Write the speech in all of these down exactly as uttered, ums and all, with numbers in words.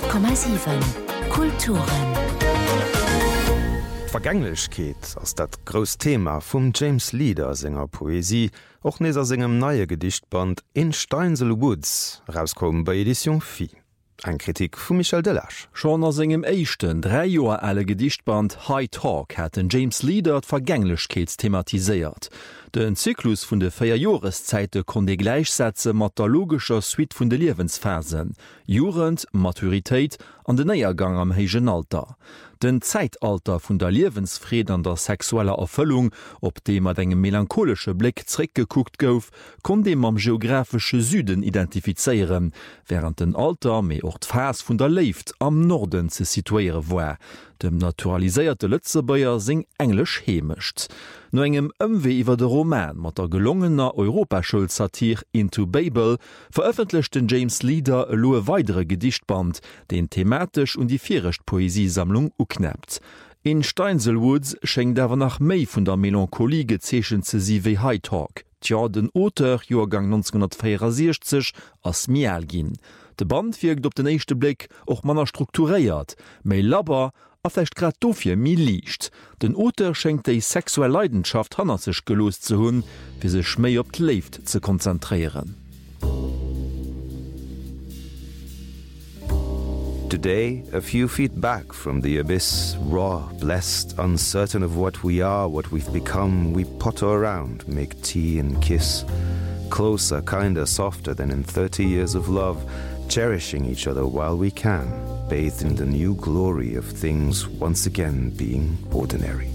Komma sieben Kulturen. Vergänglichkeit ass dat gros Thema vum James Leader Sänger Poesie och neser segem neue Gedichtband In Steinsel Woods rauskommen bei Edition vier. Ein Kritik vu Michel Delage. Schon aus engem échten drei Joer alle Gedichtband High Talk hat den James Leader d'Vergänglichkeits thematisiert. Den Zyklus vun de Féier Joreszeite kon de Gleichsätze mat der logischer Suite vun de Liewensphasen, Jugend, Maturitéit an den Näiergang am héigen Alter. Den Zeitalter vun der Liewensfried an der sexueller Erfüllung, op dem mat engem melancholesche Blick zréckgekuckt gouf, kon dem am geografische Süden identifizeieren, während den Alter méi och d'Phas vun der Left am Norden ze situiere woer. Dem naturaliséierte Lëtzebäier sing englisch hemischt. No engem ëmwe iwwer de Roman mat der gelungener Europaschulsatir Into Babel veröffentlichten James Leader e loe weidere Gedichtband, den thematisch und die vierrecht Poesiesammlung uknappt. In Steinsel Woods schenkt dawer nach méi vun der Melancholie gezeechen ze si wie High Talk. Tja, den Auteur Joergang neunzehnhundertvierundsechzig ass Mial ginn. De Band wirkt op den echte Blick och manner strukturéiert, méi laber, aflecht grad dofir mi liicht. Den Auteur schenkt déi sexuell Leidenschaft hanner sech gelost ze hunn, wie sech méi op d'Left ze konzentrieren. Today, a few feet back from the abyss, raw, blessed, uncertain of what we are, what we've become, we potter around, make tea and kiss. Closer, kinder, softer than in thirty years of love, cherishing each other while we can, bathed in the new glory of things once again being ordinary.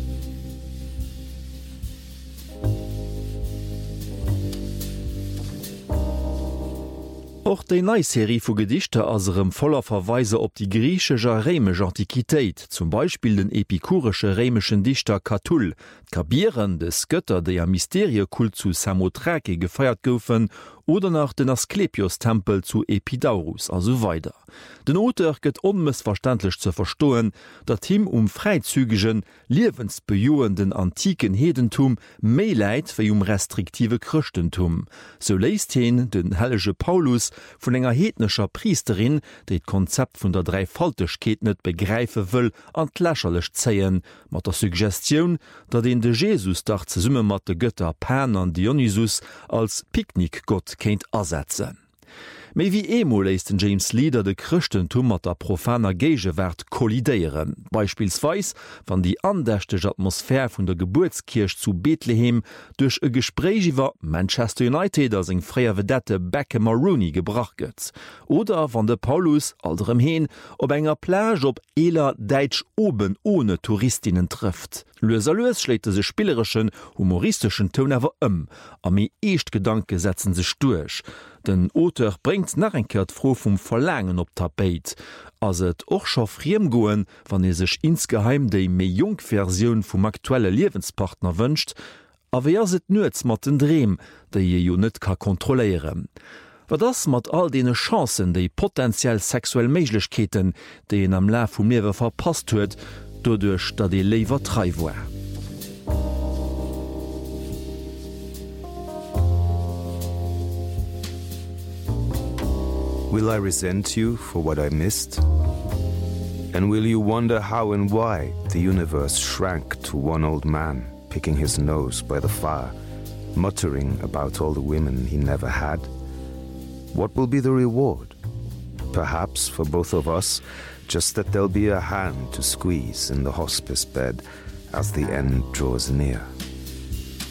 Och déi Neiserie vu Gedichte aserem voller Verweise op die griechescher Römische Antiquitéit, zum Beispiel den epikuresche römischen Dichter Catull, Kabieren des Götter, déi am Mysteriekult zu Samothrake gefeiert goufen, oder nach den Asklepios-Tempel zu Epidaurus, also weiter. Den Auteur gëtt onmissverständlich zu verstoen, dat him um freizügigen, liewensbejoenden antiken Hedentum méi leit wie um restriktive Christentum. So leist hin den hellege Paulus vun enger hetnescher Priesterin, déi d Konzept vun der Dreifaltigkeet net begreife wëll an d'lächerlech zeien, mat der Suggestion, dat den de Jesusdach ze summe mat de Götter Pan an Dionysus als Picknickgott kennt ersetzen. Mei wie emo leist den James Leader de Christentum mat der profaner Gegewert kollidéieren. Beispielsweis wann die andächteg Atmosphär vun der Geburtskirch zu Bethlehem durch e Gespräch iwwer Manchester United as eng freier Vedette Becca Maroney gebracht gëtt. Oder wann de Paulus alterem heen op enger Plage op eler Deitsch oben ohne Touristinnen trifft. Loeserloes schlägt se spielerischen, humoristischen Ton awer ëm, a méi echt Gedanke setzen se duerch. Den Auteur bringt nachrenkert froh vum Verlängen op Tapeit, as et och scho friem goen, wann e sech insgeheim déi méi Jungversionioun vum aktuelle Liewenspartner wënscht, awer se nuets mat den Dreem, déi je jo net ka kontroléieren. Wa das mat all dee Chancen déi potenziell sexuell Meiglechkeeten, déi en am Lä vum Liewe verpasst huet, dodurch dat de Leiwer trei woer. Will I resent you for what I missed? And will you wonder how and why the universe shrank to one old man, picking his nose by the fire, muttering about all the women he never had? What will be the reward? Perhaps for both of us, just that there'll be a hand to squeeze in the hospice bed as the end draws near.